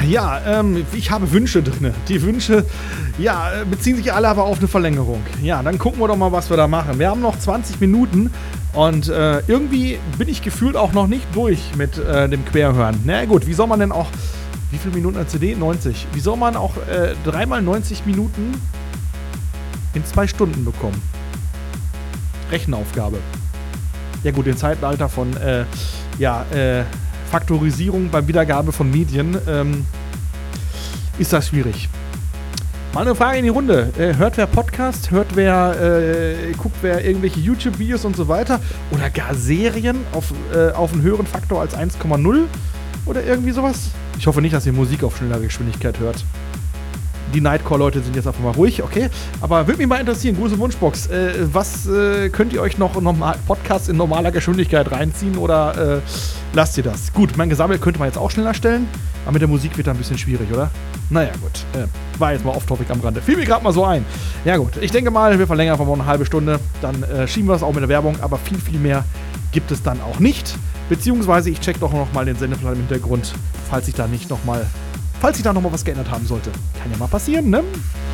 ich habe Wünsche drin. Die Wünsche, beziehen sich alle aber auf eine Verlängerung. Ja, dann gucken wir doch mal, was wir da machen. Wir haben noch 20 Minuten und irgendwie bin ich gefühlt auch noch nicht durch mit dem Querhören. Na gut, wie soll man denn auch, wie viele Minuten an CD? 90. Wie soll man auch 3 mal 90 Minuten in 2 Stunden bekommen? Rechenaufgabe. Ja gut, im Zeitalter von, Faktorisierung beim Wiedergabe von Medien ist das schwierig. Mal eine Frage in die Runde. Hört wer Podcast? Guckt wer irgendwelche YouTube-Videos und so weiter? Oder gar Serien auf einen höheren Faktor als 1,0? Oder irgendwie sowas? Ich hoffe nicht, dass ihr Musik auf schneller Geschwindigkeit hört. Die Nightcore-Leute sind jetzt einfach mal ruhig, okay. Aber würde mich mal interessieren, große Wunschbox. Was könnt ihr euch noch Podcasts in normaler Geschwindigkeit reinziehen oder lasst ihr das? Gut, mein Gesammelt könnte man jetzt auch schneller stellen, aber mit der Musik wird da ein bisschen schwierig, oder? Naja, gut. War jetzt mal off-topic am Rande. Fiel mir gerade mal so ein. Ja gut, ich denke mal, wir verlängern einfach mal eine halbe Stunde. Dann schieben wir es auch mit der Werbung, aber viel, viel mehr gibt es dann auch nicht. Beziehungsweise ich check doch noch mal den Sendeplan im Hintergrund, falls sich da noch mal was geändert haben sollte. Kann ja mal passieren, ne?